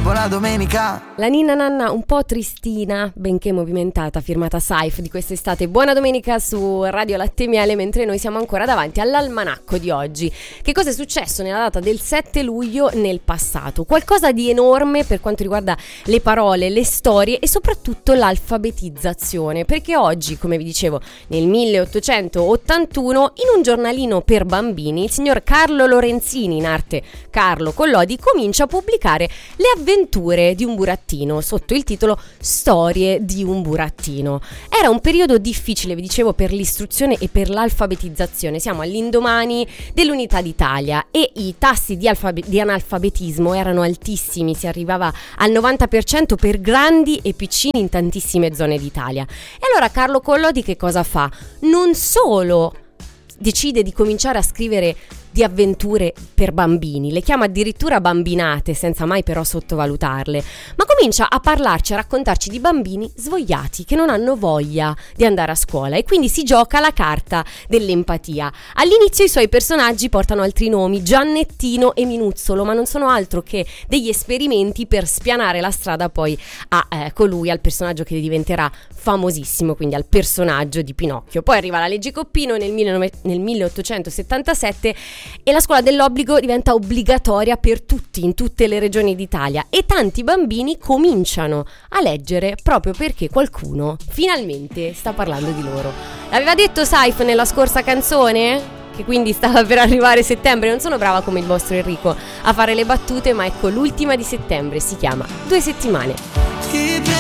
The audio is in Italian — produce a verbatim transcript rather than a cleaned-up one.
buona domenica. La ninna nanna un po' tristina, benché movimentata, firmata Saif di quest'estate. Buona domenica su Radio Latte e Miele, mentre noi siamo ancora davanti all'almanacco di oggi. Che cosa è successo nella data del sette luglio nel passato? Qualcosa di enorme per quanto riguarda le parole, le storie e soprattutto l'alfabetizzazione, perché oggi, come vi dicevo, nel milleottocentottantuno, in un giornalino per bambini, il signor Carlo Lorenzini, in arte Carlo Collodi, comincia a pubblicare le avventure di un burattino sotto il titolo Storie di un burattino. Era un periodo difficile, vi dicevo, per l'istruzione e per l'alfabetizzazione. Siamo all'indomani dell'Unità d'Italia e i tassi di, alfabe- di analfabetismo erano altissimi, si arrivava al novanta per cento per grandi e piccini in tantissime zone d'Italia. E allora Carlo Collodi che cosa fa? Non solo decide di cominciare a scrivere di avventure per bambini, le chiama addirittura bambinate senza mai però sottovalutarle, ma comincia a parlarci, a raccontarci di bambini svogliati che non hanno voglia di andare a scuola e quindi si gioca la carta dell'empatia. All'inizio i suoi personaggi portano altri nomi, Giannettino e Minuzzolo, ma non sono altro che degli esperimenti per spianare la strada poi a eh, colui, al personaggio che diventerà famosissimo, quindi al personaggio di Pinocchio. Poi arriva la legge Coppino nel, nel milleottocentosettantasette e la scuola dell'obbligo diventa obbligatoria per tutti in tutte le regioni d'Italia e tanti bambini cominciano a leggere proprio perché qualcuno finalmente sta parlando di loro. L'aveva detto Saif nella scorsa canzone? Che quindi stava per arrivare settembre. Non sono brava come il vostro Enrico a fare le battute, ma ecco l'ultima di settembre, si chiama Due settimane.